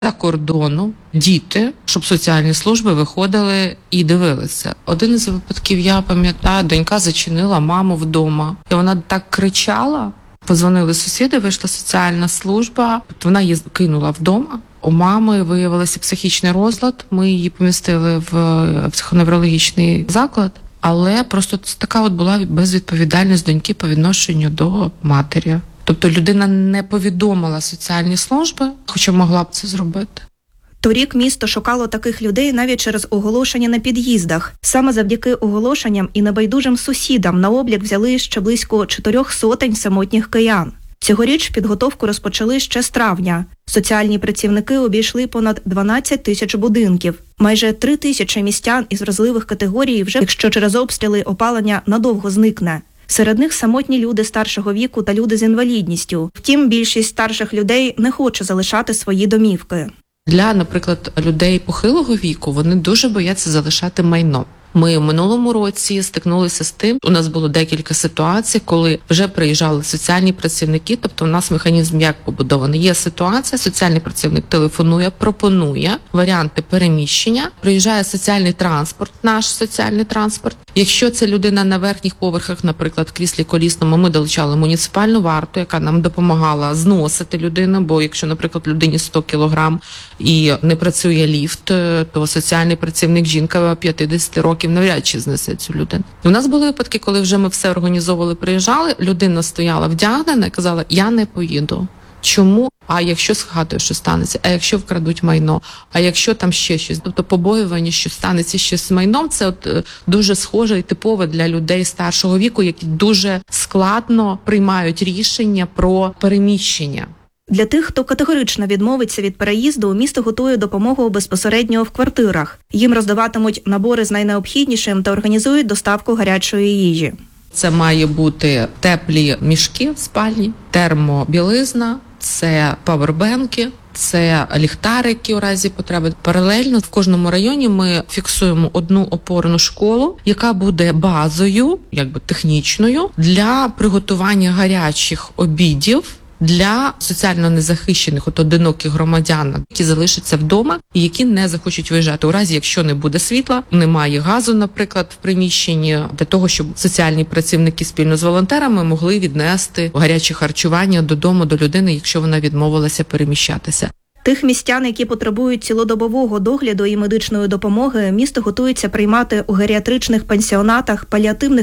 за кордону діти, щоб соціальні служби виходили і дивилися. Один із випадків, я пам'ятаю, донька зачинила маму вдома. І вона так кричала. Позвонили сусіди, вийшла соціальна служба. Вона її кинула вдома. У мами виявився психічний розлад. Ми її помістили в психоневрологічний заклад. Але просто така от була безвідповідальність доньки по відношенню до матері. Тобто людина не повідомила соціальні служби, хоча могла б це зробити. Торік місто шукало таких людей навіть через оголошення на під'їздах. Саме завдяки оголошенням і небайдужим сусідам на облік взяли ще близько 400 самотніх киян. Цьогоріч підготовку розпочали ще з травня. Соціальні працівники обійшли понад 12 тисяч будинків. Майже 3 тисячі містян із вразливих категорій вже, якщо через обстріли опалення надовго зникне. Серед них самотні люди старшого віку та люди з інвалідністю. Втім, більшість старших людей не хоче залишати свої домівки. Для, наприклад, людей похилого віку вони дуже бояться залишати майно. Ми в минулому році стикнулися з тим, у нас було декілька ситуацій, коли вже приїжджали соціальні працівники, тобто у нас механізм як побудований. Є ситуація, соціальний працівник телефонує, пропонує варіанти переміщення, приїжджає соціальний транспорт, наш соціальний транспорт. Якщо це людина на верхніх поверхах, наприклад, в кріслі колісному, ми долучали муніципальну варту, яка нам допомагала зносити людину, бо якщо, наприклад, людині 100 кілограм і не працює ліфт, то соціальний працівник, жінка 50 років, навряд чи знесе цю людину. У нас були випадки, коли вже ми все організовували, приїжджали, людина стояла вдягнена і казала, я не поїду. Чому? А якщо з хатою що станеться? А якщо вкрадуть майно? А якщо там ще щось? Тобто побоювання, що станеться щось з майном, це от дуже схоже і типове для людей старшого віку, які дуже складно приймають рішення про переміщення. Для тих, хто категорично відмовиться від переїзду, місто готує допомогу безпосередньо в квартирах. Їм роздаватимуть набори з найнеобхіднішим та організують доставку гарячої їжі. Це має бути теплі мішки в спальні, термобілизна, це павербенки, це ліхтарики у разі потреби. Паралельно в кожному районі ми фіксуємо одну опорну школу, яка буде базою, якби технічною, для приготування гарячих обідів для соціально незахищених, одиноких громадян, які залишаться вдома і які не захочуть виїжджати у разі, якщо не буде світла, немає газу, наприклад, в приміщенні, для того, щоб соціальні працівники спільно з волонтерами могли віднести гаряче харчування додому до людини, якщо вона відмовилася переміщатися. Тих містян, які потребують цілодобового догляду і медичної допомоги, місто готується приймати у геріатричних пансіонатах, паліативних